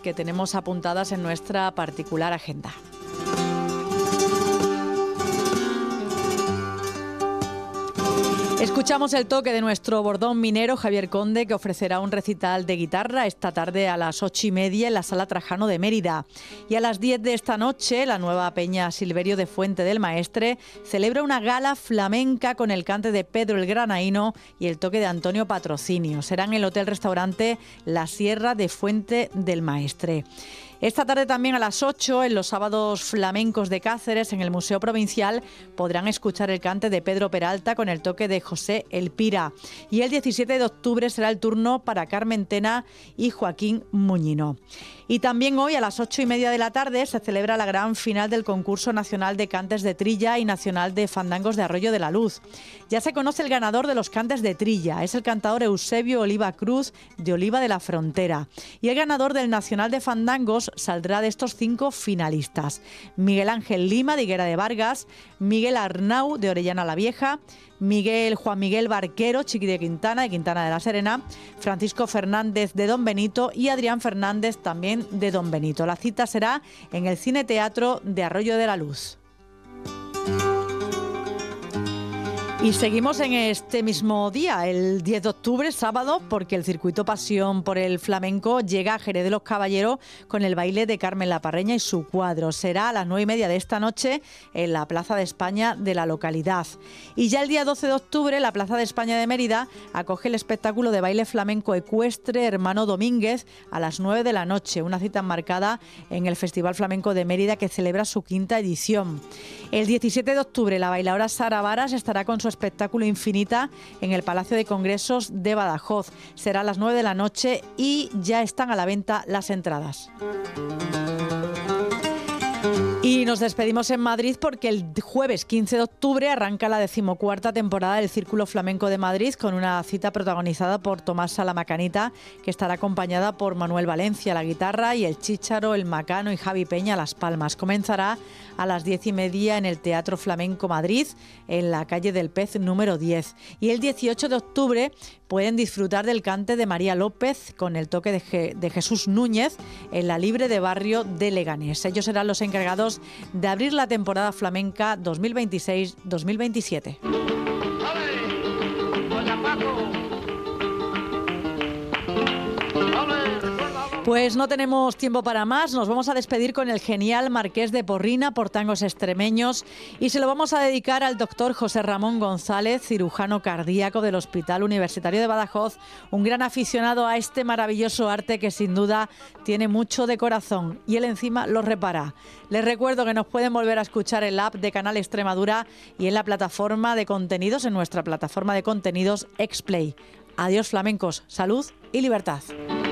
que tenemos apuntadas en nuestra particular agenda. Escuchamos el toque de nuestro bordón minero Javier Conde, que ofrecerá un recital de guitarra esta tarde a las 8:30 en la Sala Trajano de Mérida. Y a las 10 de esta noche, la nueva Peña Silverio de Fuente del Maestre celebra una gala flamenca con el cante de Pedro el Granaíno y el toque de Antonio Patrocinio. Será en el hotel-restaurante La Sierra de Fuente del Maestre. Esta tarde también a las 8, en los sábados flamencos de Cáceres, en el Museo Provincial, podrán escuchar el cante de Pedro Peralta con el toque de José Elpira. Y el 17 de octubre será el turno para Carmen Tena y Joaquín Muñino. Y también hoy a las 8:30 de la tarde se celebra la gran final del concurso nacional de cantes de trilla y nacional de fandangos de Arroyo de la Luz. Ya se conoce el ganador de los cantes de trilla, es el cantador Eusebio Oliva Cruz de Oliva de la Frontera. Y el ganador del nacional de fandangos saldrá de estos 5 finalistas: Miguel Ángel Lima de Higuera de Vargas, Miguel Arnau de Orellana la Vieja, Juan Miguel Barquero, Chiqui de Quintana de la Serena, Francisco Fernández de Don Benito y Adrián Fernández también de Don Benito. La cita será en el Cine Teatro de Arroyo de la Luz. Y seguimos en este mismo día, el 10 de octubre, sábado, porque el circuito Pasión por el Flamenco llega a Jerez de los Caballeros con el baile de Carmen La Parreña y su cuadro. Será a las 9:30 de esta noche en la Plaza de España de la localidad. Y ya el día 12 de octubre, la Plaza de España de Mérida acoge el espectáculo de baile flamenco ecuestre Hermano Domínguez a las 9 de la noche, una cita enmarcada en el Festival Flamenco de Mérida, que celebra su 5ª edición. El 17 de octubre, la bailadora Sara Varas estará con su espectáculo Infinita en el Palacio de Congresos de Badajoz. Será a las 9 de la noche y ya están a la venta las entradas. Y nos despedimos en Madrid porque el jueves 15 de octubre arranca la 14ª temporada del Círculo Flamenco de Madrid, con una cita protagonizada por Tomás Salamacanita, que estará acompañada por Manuel Valencia a la guitarra y el Chícharo, el Macano y Javi Peña a las palmas. Comenzará a las 10:30 en el Teatro Flamenco Madrid, en la calle del Pez número 10. Y el 18 de octubre pueden disfrutar del cante de María López con el toque de Jesús Núñez en la Libre de Barrio de Leganés. Ellos serán los encargados de abrir la temporada flamenca 2026-2027. Pues no tenemos tiempo para más, nos vamos a despedir con el genial Marqués de Porrina por tangos extremeños y se lo vamos a dedicar al doctor José Ramón González, cirujano cardíaco del Hospital Universitario de Badajoz, un gran aficionado a este maravilloso arte que sin duda tiene mucho de corazón y él encima lo repara. Les recuerdo que nos pueden volver a escuchar en la app de Canal Extremadura y en la plataforma de contenidos, en nuestra plataforma de contenidos Explay. Adiós flamencos, salud y libertad.